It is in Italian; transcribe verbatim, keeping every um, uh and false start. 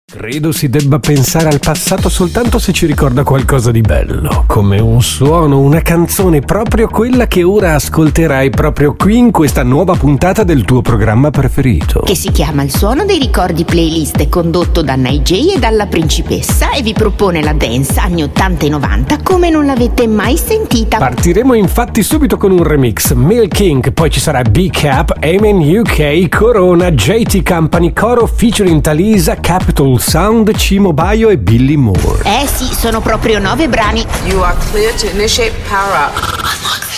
Credo si debba pensare al passato soltanto se ci ricorda qualcosa di bello, come un suono, una canzone, proprio quella che ora ascolterai proprio qui in questa nuova puntata del tuo programma preferito. Che si chiama Il Suono dei Ricordi Playlist, è condotto da Nigel e dalla Principessa e vi propone la dance anni ottanta e novanta come non l'avete mai sentita. Partiremo infatti subito con un remix, Milk King, poi ci sarà B-Cap, Amen U K, Corona, J T Company, Coro featuring Talisa, Capital Sound, Cimo Baio e Billy Moore. Eh sì, sono proprio nove brani. You are clear to initiate power up.